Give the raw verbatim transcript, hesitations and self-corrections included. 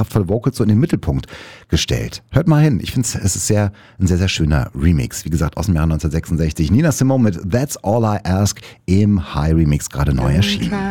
kraftvolle Vocals so in den Mittelpunkt gestellt. Hört mal hin, ich finde es ist sehr, ein sehr, sehr schöner Remix. Wie gesagt, aus dem Jahr neunzehnhundertsechsundsechzig. Nina Simone mit That's All I Ask im High Remix gerade neu erschienen.